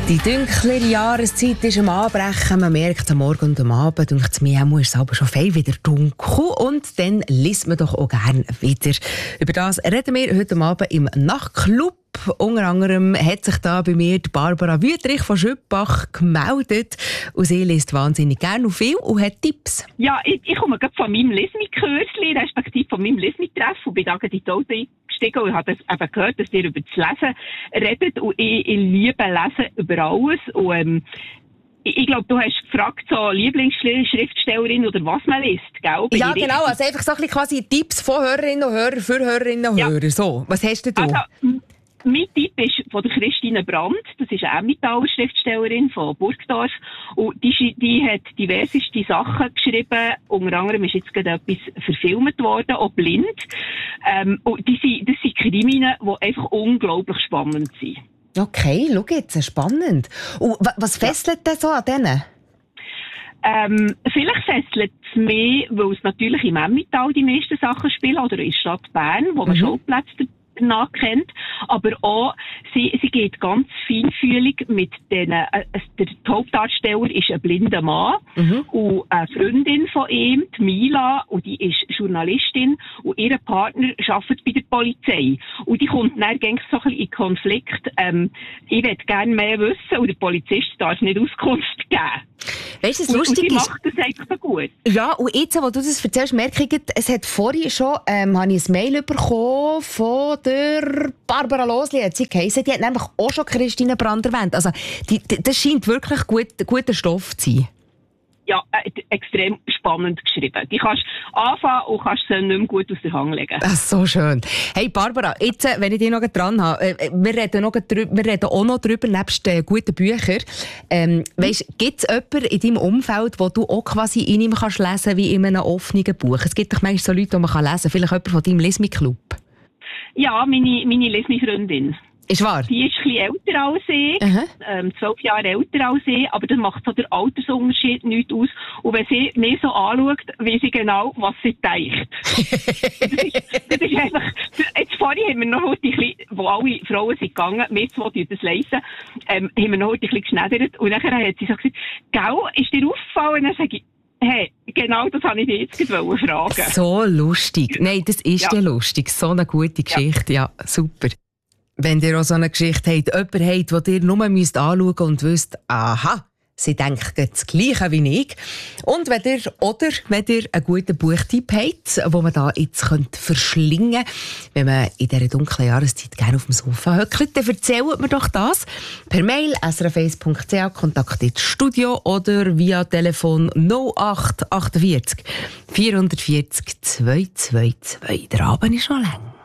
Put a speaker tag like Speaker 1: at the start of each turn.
Speaker 1: Die dunkle Jahreszeit ist am Anbrechen. Man merkt am Morgen und am Abend, denkt es mir, ist es aber schon fein wieder dunkel. Und dann liest man doch auch gerne wieder. Über das reden wir heute Abend im Nachtclub. Unter anderem hat sich da bei mir die Barbara Wüthrich von Schüppach gemeldet. Und sie liest wahnsinnig gerne und viel und hat Tipps.
Speaker 2: Ja, ich komme gerade von meinem Lesmik-Kürzli, respektive von meinem Lesmik-Treff und bin da in die Auto eingestiegen und habe eben gehört, dass ihr über das Lesen redet. Und ich liebe Lesen über alles. Und ich glaube, du hast gefragt, so Lieblingsschriftstellerin oder was man liest, gell?
Speaker 1: Ja, genau. Also einfach so ein bisschen quasi Tipps von Hörerinnen und Hörern für Hörerinnen und Hörer. So, was hast du da?
Speaker 2: Also, mein Tipp ist von der Christine Brandt. Das ist eine Emmentaler Schriftstellerin von Burgdorf. Und die hat diverseste Sachen geschrieben. Unter anderem ist jetzt gerade etwas verfilmt worden, auch blind. Und das sind Kriminen, die einfach unglaublich spannend sind.
Speaker 1: Okay, schau jetzt, spannend. Und was fesselt denn so an denen?
Speaker 2: Vielleicht fesselt es mehr, weil es natürlich im Emmental die meisten Sachen spielen, oder in der Stadt Bern, wo man Schauplätze danach kennt. Aber auch, sie geht ganz feinfühlig mit denen. Der Hauptdarsteller ist ein blinder Mann und eine Freundin von ihm, die Mila, und die ist Journalistin und ihr Partner arbeitet bei der Polizei. Und die kommt dann so ein bisschen in Konflikt. Ich möchte gerne mehr wissen und der Polizist darf nicht Auskunft geben.
Speaker 1: Weißt du, das Lustige
Speaker 2: ist... Und sie macht das eigentlich so gut.
Speaker 1: Ja, und jetzt, wo du das erzählst, merke ich, es hat vorhin schon habe ich ein Mail bekommen von der Barbara Losli. Sie hat nämlich auch schon Christine Brandt erwähnt. Also, das scheint wirklich guter Stoff zu sein.
Speaker 2: Ja, extrem spannend geschrieben. Die kannst anfangen und kannst sie nicht mehr gut aus der Hand legen.
Speaker 1: Das ist so schön. Hey Barbara, jetzt, wenn ich dich noch dran habe, wir reden auch noch drüber, nebst guten Büchern. Weisst, gibt es jemanden in deinem Umfeld, wo du auch quasi in ihm kannst lesen wie in einem offenen Buch? Es gibt doch manchmal so Leute, die man lesen kann. Vielleicht jemand von deinem Lesmi-Club?
Speaker 2: Ja, meine Lesmi-Freundin.
Speaker 1: Ist wahr?
Speaker 2: Die ist ein bisschen älter als ich, 12 Jahre älter als ich, aber das macht so der Altersunterschied nichts aus. Und wenn sie mich so anschaut, weiß sie genau, was sie denkt. das ist einfach, jetzt vorhin haben wir noch heute ein bisschen, wo alle Frauen sind gegangen, wir zwei die das lesen, haben wir noch heute ein bisschen geschneidert und nachher hat sie so gesagt, «Gell, ist dir aufgefallen?» Und dann sage ich, hey, genau das wollte ich dich jetzt fragen.
Speaker 1: So lustig. Nein, das ist ja lustig. So eine gute Geschichte. Ja, super. Wenn ihr auch so eine Geschichte habt, jemanden habt, den ihr nur anschauen müsst und wisst, aha, sie denkt das Gleiche wie ich. Und wenn ihr einen guten Buchtipp habt, den man da jetzt verschlingen könnte, wenn man in dieser dunklen Jahreszeit gerne auf dem Sofa hückelt, dann erzählt mir doch das per Mail srf1.ch, Kontakt ins Studio oder via Telefon 0848 440 222. Der Abend ist schon lang.